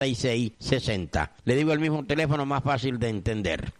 6660. Le digo el mismo teléfono más fácil de entender.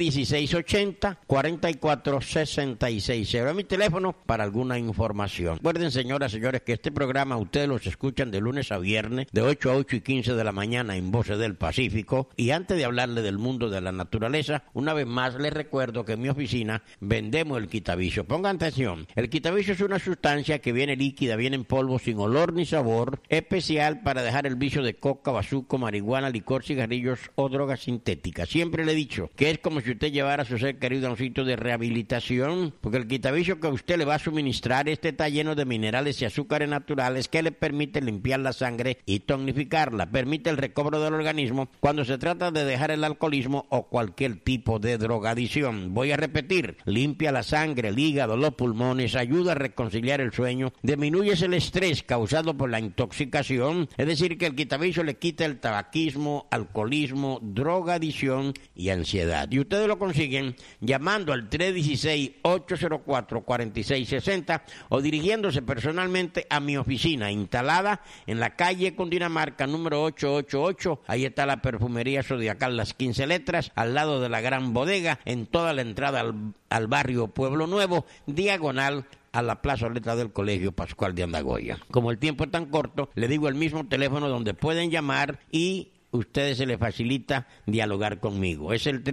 316-80-44-66. Es mi teléfono para alguna información. Recuerden, señoras y señores, que este programa ustedes los escuchan de lunes a viernes, de 8 a 8:15 de la mañana en Voces del Pacífico. Y antes de hablarle del mundo de la naturaleza, una vez más les recuerdo que en mi oficina vendemos el quitavicio. Pongan atención. El quitavicio es una sustancia que viene líquida, viene en polvo, sin olor ni sabor, especial para dejar el vicio de coca, bazuco, marihuana, licor, cigarrillos o drogas sintéticas. Siempre le he dicho que es como si usted llevara a su ser querido a un sitio de rehabilitación, porque el quitavicio que usted le va a suministrar está lleno de minerales y azúcares naturales que le permite limpiar la sangre y tonificarla, permite el recobro del organismo cuando se trata de dejar el alcoholismo o cualquier tipo de drogadicción. Voy a repetir, limpia la sangre, el hígado, los pulmones, ayuda a reconciliar el sueño, disminuye el estrés causado por la intoxicación, es decir, que el quitavicio le quita el tabaquismo, alcoholismo, drogadicción y ansiedad. Y ustedes lo consiguen llamando al 316-804-4660 o dirigiéndose personalmente a mi oficina instalada en la calle Cundinamarca número 888. Ahí está la perfumería Zodiacal Las 15 Letras, al lado de la gran bodega, en toda la entrada al barrio Pueblo Nuevo, diagonal a la plazoleta del Colegio Pascual de Andagoya. Como el tiempo es tan corto, le digo el mismo teléfono donde pueden llamar y ustedes se les facilita dialogar conmigo. Es el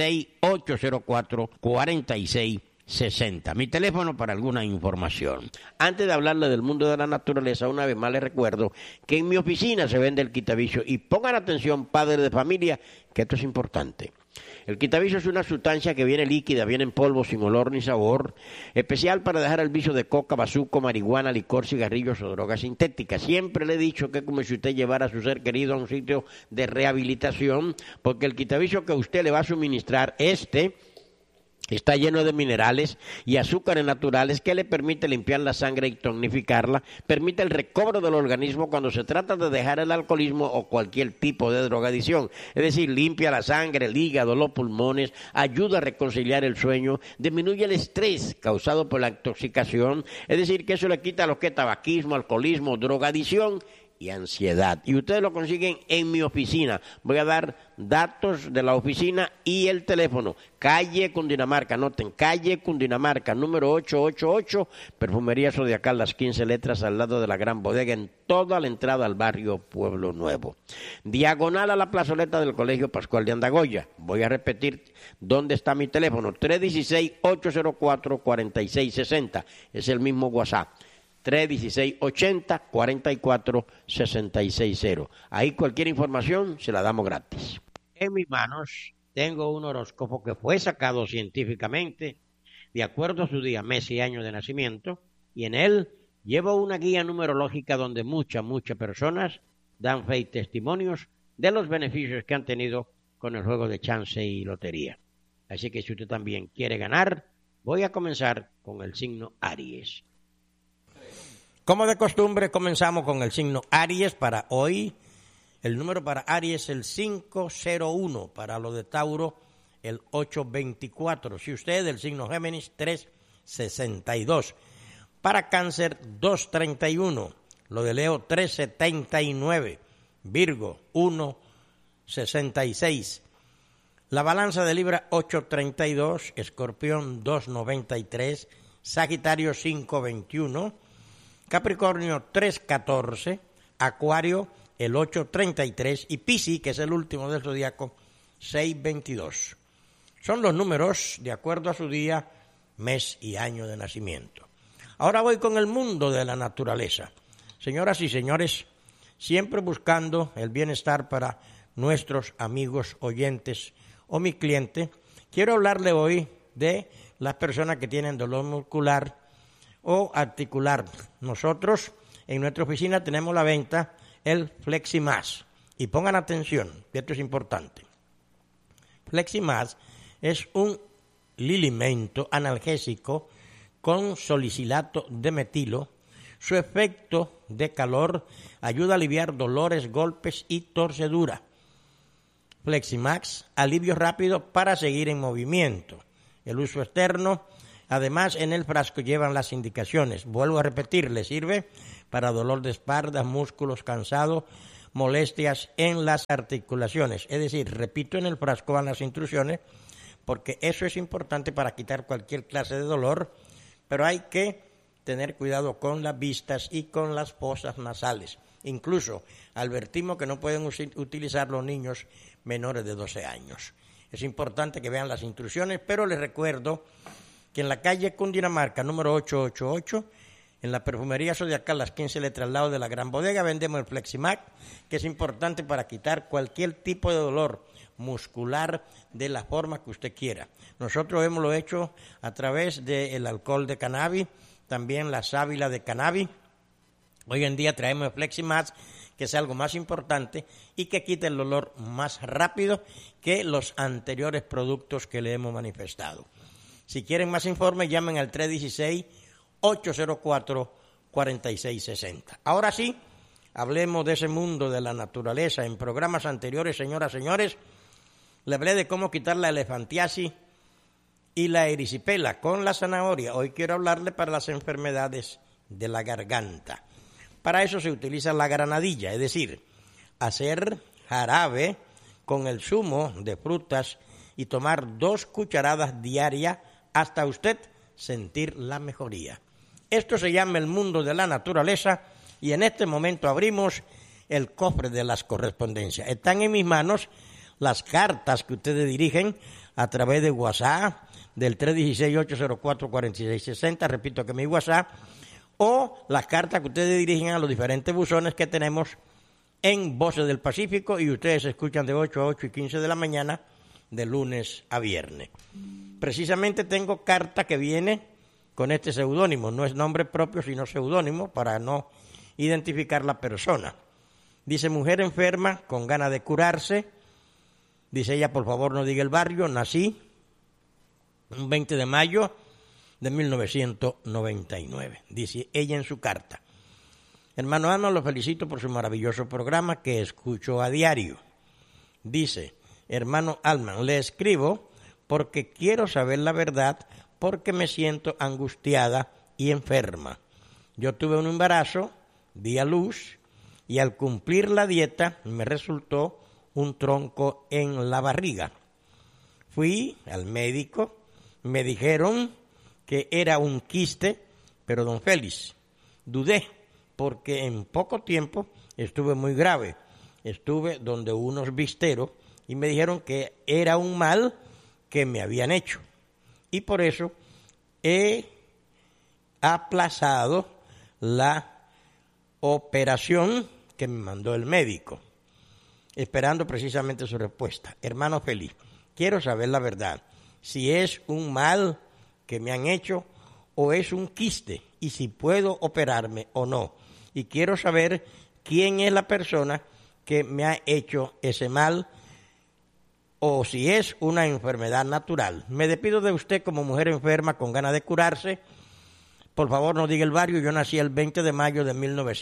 316-804-4660. Mi teléfono para alguna información. Antes de hablarle del mundo de la naturaleza, una vez más les recuerdo que en mi oficina se vende el quitavicio. Y pongan atención, padres de familia, que esto es importante. El quitavicio es una sustancia que viene líquida, viene en polvo, sin olor ni sabor, especial para dejar el vicio de coca, bazuco, marihuana, licor, cigarrillos o drogas sintéticas. Siempre le he dicho que es como si usted llevara a su ser querido a un sitio de rehabilitación, porque el quitavicio que usted le va a suministrar está lleno de minerales y azúcares naturales que le permite limpiar la sangre y tonificarla, permite el recobro del organismo cuando se trata de dejar el alcoholismo o cualquier tipo de drogadicción. Es decir, limpia la sangre, el hígado, los pulmones, ayuda a reconciliar el sueño, disminuye el estrés causado por la intoxicación. Es decir, que eso le quita lo que es tabaquismo, alcoholismo, drogadicción y ansiedad. Y ustedes lo consiguen en mi oficina. Voy a dar datos de la oficina y el teléfono. Calle Cundinamarca, anoten, calle Cundinamarca, número 888, perfumería Zodiacal Las 15 Letras, al lado de la gran bodega, en toda la entrada al barrio Pueblo Nuevo. Diagonal a la plazoleta del Colegio Pascual de Andagoya. Voy a repetir dónde está mi teléfono, 316-804-4660. Es el mismo WhatsApp. 316-80-44-660. Ahí cualquier información se la damos gratis. En mis manos tengo un horóscopo que fue sacado científicamente de acuerdo a su día, mes y año de nacimiento, y en él llevo una guía numerológica donde muchas personas dan fe y testimonios de los beneficios que han tenido con el juego de chance y lotería. Así que si usted también quiere ganar, voy a comenzar con el signo Aries. Como de costumbre, comenzamos con el signo Aries para hoy. El número para Aries es el 501, para lo de Tauro el 824. Si usted del signo Géminis, 362. Para Cáncer, 231. Lo de Leo, 379. Virgo, 166. La balanza de Libra, 832. Escorpión, 293. Sagitario, 521. Capricornio 314, Acuario el 833 y Piscis, que es el último del zodiaco, 622. Son los números de acuerdo a su día, mes y año de nacimiento. Ahora voy con el mundo de la naturaleza. Señoras y señores, siempre buscando el bienestar para nuestros amigos oyentes o mi cliente, quiero hablarle hoy de las personas que tienen dolor muscular o articular. Nosotros en nuestra oficina tenemos la venta el Fleximas. Y pongan atención, que esto es importante. Fleximas es un lilimento analgésico con salicilato de metilo. Su efecto de calor ayuda a aliviar dolores, golpes y torcedura. Fleximax, alivio rápido para seguir en movimiento. El uso externo. Además, en el frasco llevan las indicaciones. Vuelvo a repetir, le sirve para dolor de espalda, músculos cansados, molestias en las articulaciones. Es decir, repito, en el frasco van las instrucciones, porque eso es importante para quitar cualquier clase de dolor, pero hay que tener cuidado con las vistas y con las fosas nasales. Incluso advertimos que no pueden utilizar los niños menores de 12 años. Es importante que vean las instrucciones, pero les recuerdo que en la calle Cundinamarca, número 888, en la perfumería Zodiacal, las 15 letras al lado de la Gran Bodega, vendemos el Fleximac, que es importante para quitar cualquier tipo de dolor muscular de la forma que usted quiera. Nosotros hemos lo hecho a través del alcohol de cannabis, también la sábila de cannabis. Hoy en día traemos el Fleximax, que es algo más importante y que quita el dolor más rápido que los anteriores productos que le hemos manifestado. Si quieren más informes, llamen al 316-804-4660. Ahora sí, hablemos de ese mundo de la naturaleza. En programas anteriores, señoras, señores, le hablé de cómo quitar la elefantiasis y la erisipela con la zanahoria. Hoy quiero hablarle para las enfermedades de la garganta. Para eso se utiliza la granadilla, es decir, hacer jarabe con el zumo de frutas y tomar 2 cucharadas diarias hasta usted sentir la mejoría. Esto se llama el mundo de la naturaleza y en este momento abrimos el cofre de las correspondencias. Están en mis manos las cartas que ustedes dirigen a través de WhatsApp del 316-804-4660, repito que mi WhatsApp, o las cartas que ustedes dirigen a los diferentes buzones que tenemos en Voces del Pacífico y ustedes escuchan de 8 a 8 y 15 de la mañana de lunes a viernes. Precisamente tengo carta que viene con este seudónimo, no es nombre propio sino seudónimo para no identificar la persona. Dice: mujer enferma con ganas de curarse. Dice ella: por favor no diga el barrio, nací un 20 de mayo de 1999, dice ella en su carta. Hermano Alman, lo felicito por su maravilloso programa que escucho a diario. Dice: hermano Alman, le escribo porque quiero saber la verdad, porque me siento angustiada y enferma. Yo tuve un embarazo, di a luz, y al cumplir la dieta me resultó un tronco en la barriga. Fui al médico, me dijeron que era un quiste, pero don Félix, dudé, porque en poco tiempo estuve muy grave. Estuve donde unos visteros y me dijeron que era un mal que me habían hecho. Y por eso he aplazado la operación que me mandó el médico, esperando precisamente su respuesta. Hermano Félix, quiero saber la verdad, si es un mal que me han hecho o es un quiste y si puedo operarme o no. Y quiero saber quién es la persona que me ha hecho ese mal o si es una enfermedad natural. Me despido de usted como mujer enferma con ganas de curarse. Por favor no diga el barrio, yo nací el 20 de mayo de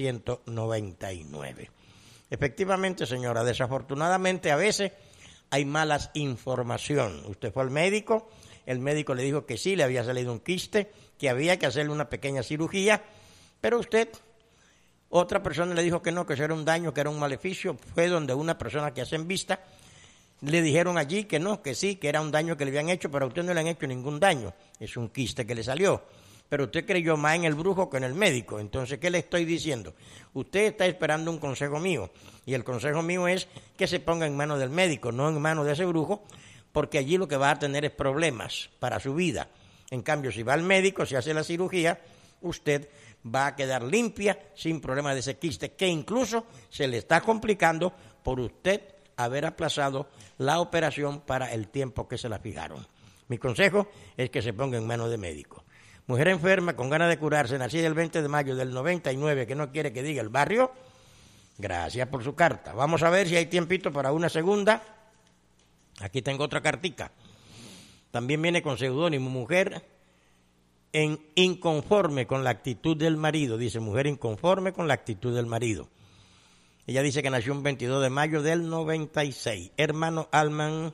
1999. Efectivamente, señora, desafortunadamente a veces hay malas información. Usted fue al médico, el médico le dijo que sí, le había salido un quiste, que había que hacerle una pequeña cirugía, pero otra persona le dijo que no, que eso era un daño, que era un maleficio. Fue donde una persona que hace en vista, le dijeron allí que no, que sí, que era un daño que le habían hecho, pero a usted no le han hecho ningún daño, es un quiste que le salió. Pero usted creyó más en el brujo que en el médico. Entonces, ¿qué le estoy diciendo? Usted está esperando un consejo mío, y el consejo mío es que se ponga en manos del médico, no en manos de ese brujo, porque allí lo que va a tener es problemas para su vida. En cambio, si va al médico, si hace la cirugía, usted va a quedar limpia, sin problema de ese quiste, que incluso se le está complicando por usted haber aplazado la operación para el tiempo que se la fijaron. Mi consejo es que se ponga en manos de médico. Mujer enferma con ganas de curarse, nacida el 20 de mayo del 99, que no quiere que diga el barrio, gracias por su carta. Vamos a ver si hay tiempito para una segunda. Aquí tengo otra cartica. También viene con seudónimo: mujer inconforme con la actitud del marido. Dice: mujer inconforme con la actitud del marido. Ella dice que nació un 22 de mayo del 96. Hermano Alman,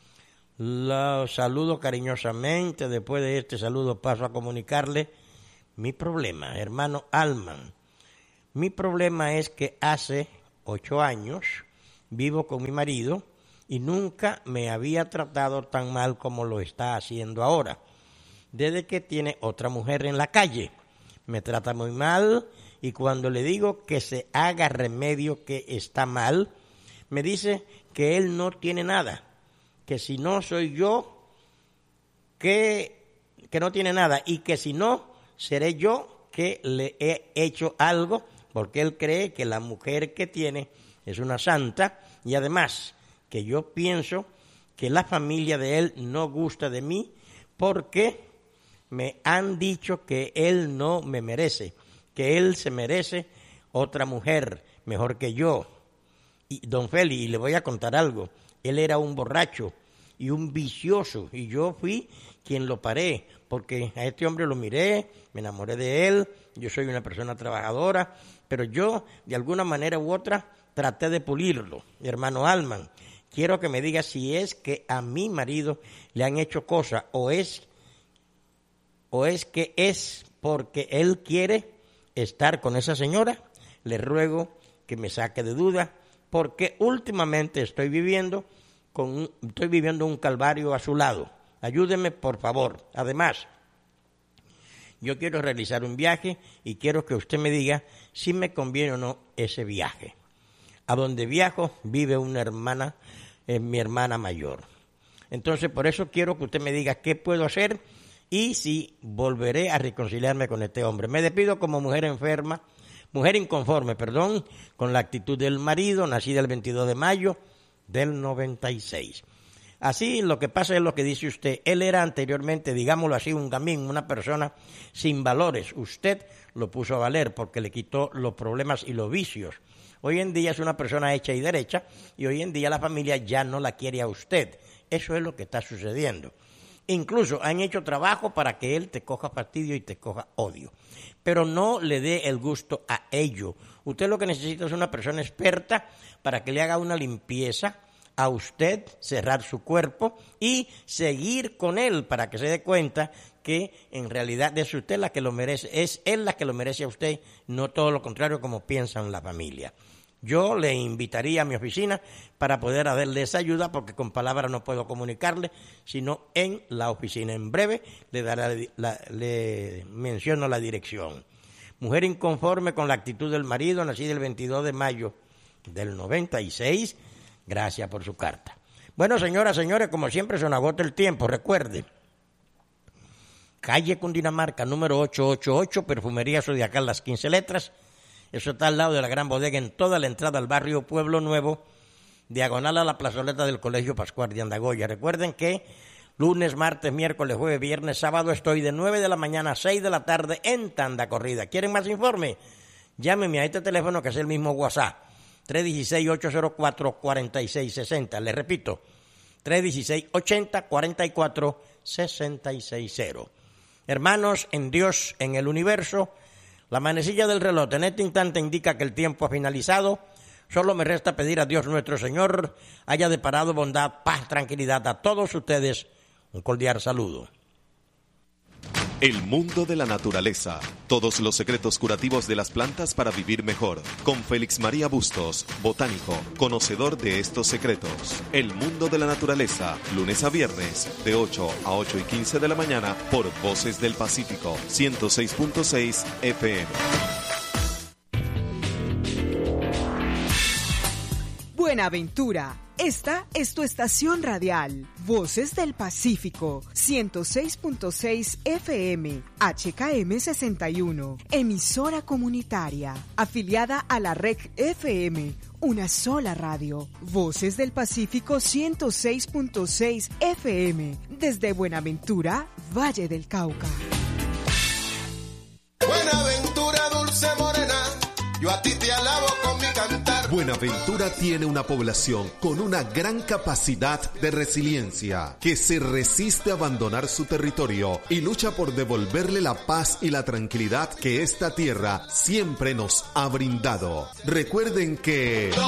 la saludo cariñosamente. Después de este saludo paso a comunicarle mi problema. Hermano Alman, mi problema es que hace 8 años, vivo con mi marido y nunca me había tratado tan mal como lo está haciendo ahora. Desde que tiene otra mujer en la calle, me trata muy mal y cuando le digo que se haga remedio que está mal, me dice que él no tiene nada, que si no soy yo, que no tiene nada y que si no, seré yo que le he hecho algo porque él cree que la mujer que tiene es una santa y además que yo pienso que la familia de él no gusta de mí porque me han dicho que él no me merece, que él se merece otra mujer mejor que yo. Y don Félix, y le voy a contar algo, él era un borracho y un vicioso y yo fui quien lo paré porque a este hombre lo miré, me enamoré de él, yo soy una persona trabajadora, pero yo de alguna manera u otra traté de pulirlo. Mi hermano Alman, quiero que me diga si es que a mi marido le han hecho cosas o es que es porque él quiere estar con esa señora. Le ruego que me saque de duda porque últimamente estoy viviendo un calvario a su lado. Ayúdeme, por favor. Además, yo quiero realizar un viaje y quiero que usted me diga si me conviene o no ese viaje. A donde viajo vive una hermana, mi hermana mayor. Entonces, por eso quiero que usted me diga qué puedo hacer y si volveré a reconciliarme con este hombre. Me despido como mujer inconforme, con la actitud del marido, nacida el 22 de mayo del 96. Así, lo que pasa es lo que dice usted. Él era anteriormente, digámoslo así, un gamín, una persona sin valores. Usted lo puso a valer porque le quitó los problemas y los vicios. Hoy en día es una persona hecha y derecha y hoy en día la familia ya no la quiere a usted. Eso es lo que está sucediendo. Incluso han hecho trabajo para que él te coja fastidio y te coja odio. Pero no le dé el gusto a ello. Usted lo que necesita es una persona experta para que le haga una limpieza a usted, cerrar su cuerpo y seguir con él para que se dé cuenta que en realidad es usted la que lo merece, es él la que lo merece a usted, no todo lo contrario como piensan la familia. Yo le invitaría a mi oficina para poder darle esa ayuda porque con palabras no puedo comunicarle, sino en la oficina. En breve le menciono la dirección. Mujer inconforme con la actitud del marido, nacida el 22 de mayo del 96. Gracias por su carta. Bueno, señoras, señores, como siempre se nos agota el tiempo. Recuerde, calle Cundinamarca, número 888, Perfumería Zodiacal, las 15 letras. Eso está al lado de la Gran Bodega, en toda la entrada al barrio Pueblo Nuevo, diagonal a la plazoleta del Colegio Pascual de Andagoya. Recuerden que lunes, martes, miércoles, jueves, viernes, sábado estoy de 9 de la mañana a 6 de la tarde en tanda corrida. ¿Quieren más informe? Llámenme a este teléfono que es el mismo WhatsApp, 316-804-4660. Les repito, 316-80-44-660. Hermanos en Dios, en el universo, la manecilla del reloj en este instante indica que el tiempo ha finalizado. Solo me resta pedir a Dios nuestro Señor haya deparado bondad, paz, tranquilidad a todos ustedes. Un cordial saludo. El mundo de la naturaleza. Todos los secretos curativos de las plantas para vivir mejor. Con Félix María Bustos, botánico, conocedor de estos secretos. El mundo de la naturaleza. Lunes a viernes, de 8 a 8:15 de la mañana, por Voces del Pacífico, 106.6 FM. Buenaventura. Esta es tu estación radial, Voces del Pacífico, 106.6 FM, HKM 61, emisora comunitaria, afiliada a la Red FM, una sola radio, Voces del Pacífico 106.6 FM, desde Buenaventura, Valle del Cauca. Buenaventura, dulce morena, yo a ti te alabo con mi cantar. Buenaventura tiene una población con una gran capacidad de resiliencia, que se resiste a abandonar su territorio y lucha por devolverle la paz y la tranquilidad que esta tierra siempre nos ha brindado. Recuerden que